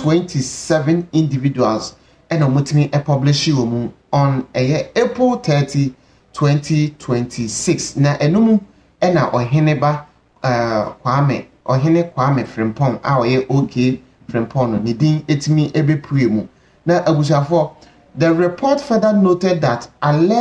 27 individuals and omutimi publish on April 30, 2026. Na enumu ena oheneba Kwame Frimpong OK Frimpong no nidin etimi ebepuemu. Na abusafo, the report further noted that